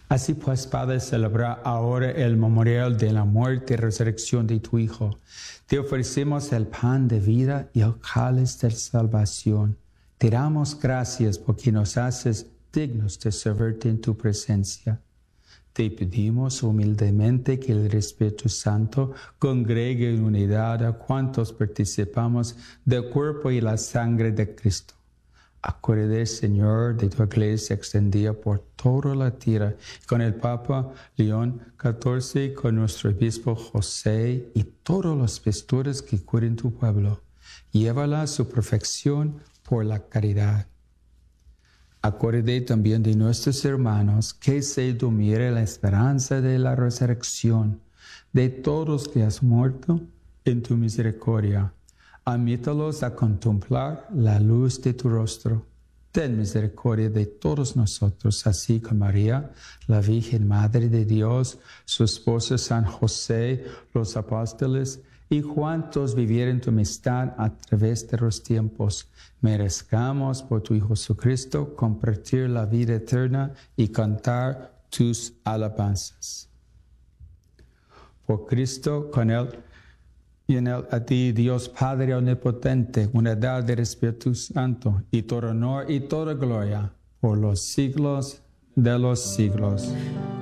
Así pues, Padre, celebra ahora el memorial de la muerte y resurrección de tu Hijo. Te ofrecemos el pan de vida y el cáliz de salvación. Te damos gracias porque nos haces dignos de servirte en tu presencia. Te pedimos humildemente que el Espíritu Santo congregue en unidad a cuantos participamos del cuerpo y la sangre de Cristo. Acuérdate, Señor, de tu iglesia extendida por toda la tierra, con el Papa León XIV, con nuestro obispo José y todos los pastores que cuiden tu pueblo. Llévala a su perfección por la caridad. Acuérdate también de nuestros hermanos que se durmiere la esperanza de la resurrección, de todos que has muerto en tu misericordia. Admítalos a contemplar la luz de tu rostro. Ten misericordia de todos nosotros, así como María, la Virgen Madre de Dios, su esposo San José, los apóstoles y cuantos vivieron tu amistad a través de los tiempos. Merezcamos por tu Hijo Jesucristo compartir la vida eterna y cantar tus alabanzas. Por Cristo, con Él y en Él, a ti, Dios Padre Omnipotente, unidad del Espíritu Santo, y todo honor y toda gloria por los siglos de los siglos.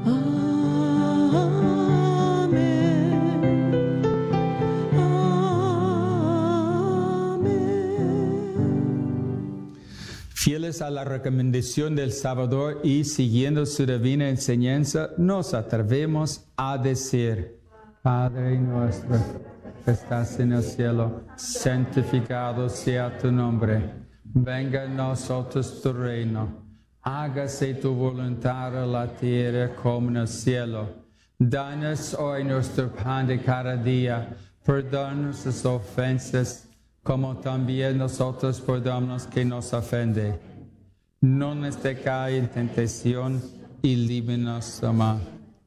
Fieles a la recomendación del Salvador y siguiendo su divina enseñanza, nos atrevemos a decir: Padre nuestro, que estás en el cielo, santificado sea tu nombre. Venga a nosotros tu reino. Hágase tu voluntad en la tierra como en el cielo. Danos hoy nuestro pan de cada día. Perdona nuestras ofensas, como también nosotros perdonamos que nos ofende. No nos dejes en tentación y líbranos del mal.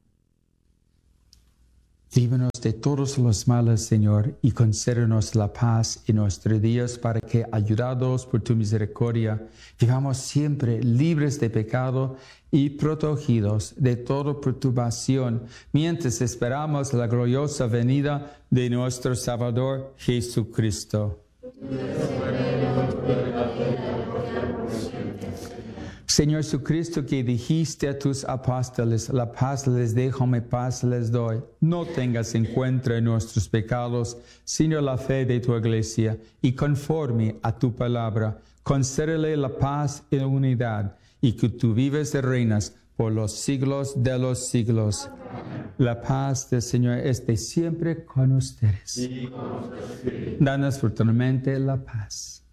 Líbranos de todos los males, Señor, y concédenos la paz en nuestros días, para que, ayudados por tu misericordia, vivamos siempre libres de pecado y protegidos de toda perturbación, mientras esperamos la gloriosa venida de nuestro Salvador Jesucristo. Señor Jesucristo, que dijiste a tus apóstoles: la paz les dejo, mi paz les doy. No tengas en cuenta nuestros pecados, sino la fe de tu iglesia, y conforme a tu palabra, concédele la paz y la unidad, y que tú vives y reinas por los siglos de los siglos. La paz del Señor esté siempre con ustedes. Danos fortunadamente la paz.